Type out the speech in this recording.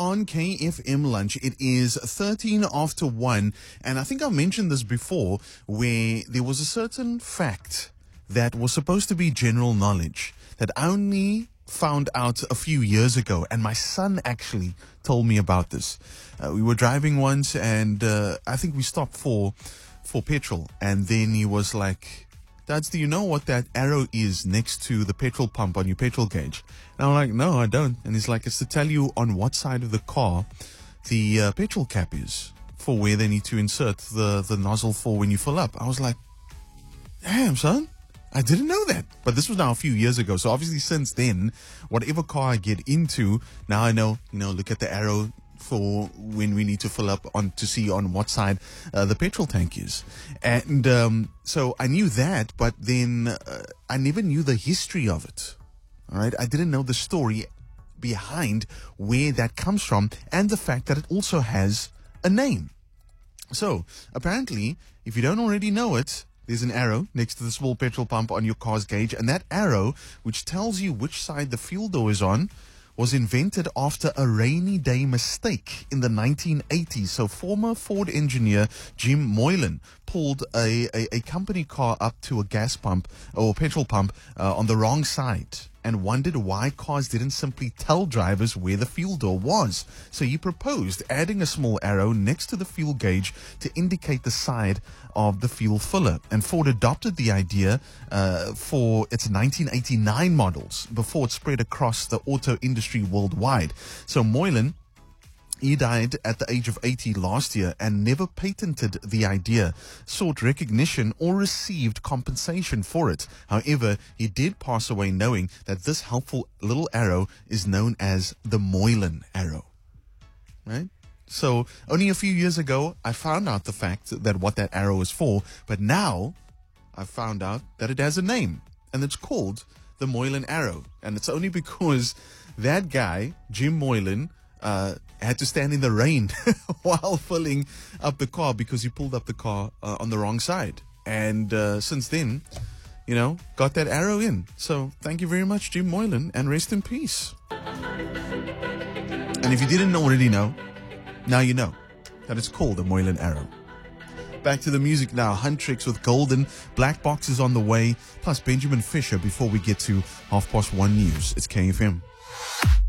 on KFM Lunch. It is 13 after 1, and I think I mentioned this before, where there was a certain fact that was supposed to be general knowledge that I only found out a few years ago, and my son actually told me about this. We were driving once, and I think we stopped for petrol, and then he was like, "Dads, do you know what that arrow is next to the petrol pump on your petrol gauge?" And I'm like, "No, I don't." And he's like, "It's to tell you on what side of the car the petrol cap is for where they need to insert the nozzle for when you fill up." I was like, "Damn, son, I didn't know that." But this was now a few years ago. So obviously since then, whatever car I get into, now I know, look at the arrow for when we need to fill up on to see on what side the petrol tank is. And so I knew that, but then I never knew the history of it. All right. I didn't know the story behind where that comes from and the fact that it also has a name. So apparently, if you don't already know it, there's an arrow next to the small petrol pump on your car's gauge, and that arrow, which tells you which side the fuel door is on, was invented after a rainy day mistake in the 1980s. So former Ford engineer Jim Moylan pulled a company car up to a gas pump or petrol pump on the wrong side and wondered why cars didn't simply tell drivers where the fuel door was. So he proposed adding a small arrow next to the fuel gauge to indicate the side of the fuel filler. And Ford adopted the idea for its 1989 models before it spread across the auto industry worldwide. So Moylan, he died at the age of 80 last year and never patented the idea, sought recognition, or received compensation for it. However, he did pass away knowing that this helpful little arrow is known as the Moylan arrow. Right? So only a few years ago, I found out the fact that what that arrow is for, but now I found out that it has a name, and it's called the Moylan arrow. And it's only because that guy, Jim Moylan, had to stand in the rain while filling up the car because he pulled up the car on the wrong side. And since then, got that arrow in. So thank you very much, Jim Moylan, and rest in peace. And if you didn't already know, now you know that it's called the Moylan arrow. Back to the music now. Huntrix with Golden. Black Box is on the way. Plus Benjamin Fisher before we get to 1:30 news. It's KFM.